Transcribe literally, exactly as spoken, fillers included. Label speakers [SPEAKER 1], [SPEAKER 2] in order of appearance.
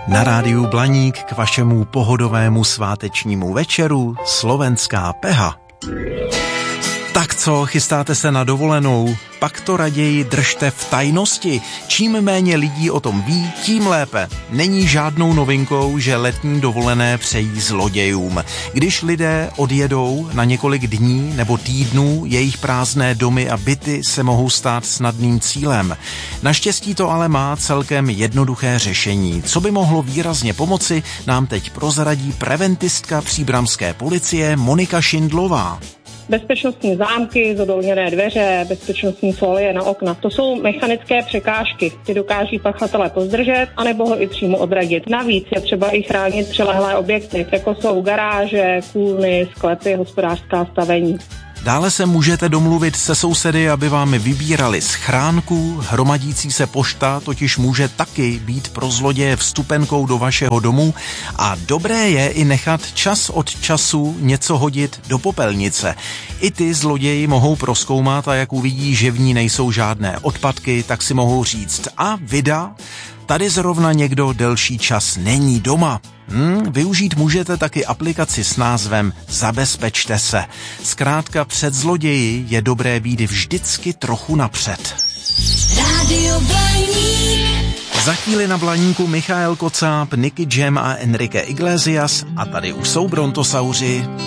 [SPEAKER 1] Na rádiu Blaník k vašemu pohodovému svátečnímu večeru Slovenská Peha. Tak co, chystáte se na dovolenou? Pak to raději držte v tajnosti. Čím méně lidí o tom ví, tím lépe. Není žádnou novinkou, že letní dovolené přejí zlodějům. Když lidé odjedou na několik dní nebo týdnů, jejich prázdné domy a byty se mohou stát snadným cílem. Naštěstí to ale má celkem jednoduché řešení. Co by mohlo výrazně pomoci, nám teď prozradí preventistka příbramské policie Monika Šindlová.
[SPEAKER 2] Bezpečnostní zámky, zodolněné dveře, bezpečnostní folie na okna. To jsou mechanické překážky. Ty dokáží pachatele pozdržet, anebo ho i přímo odradit. Navíc je třeba i chránit přilehlé objekty, jako jsou garáže, kůlny, sklepy, hospodářská stavení.
[SPEAKER 1] Dále se můžete domluvit se sousedy, aby vám vybírali schránku. Hromadící se pošta totiž může taky být pro zloděje vstupenkou do vašeho domu a dobré je i nechat čas od času něco hodit do popelnice. I ty zloději mohou prozkoumat a jak uvidí, že v ní nejsou žádné odpadky, tak si mohou říct a vida, tady zrovna někdo delší čas není doma. Hmm, využít můžete taky aplikaci s názvem Zabezpečte se. Zkrátka před zloději je dobré být vždycky trochu napřed. Rádio Blaník. Za chvíli na Blaníku Michael Kocáb, Nicky Jam a Enrique Iglesias a tady už jsou Brontosauři.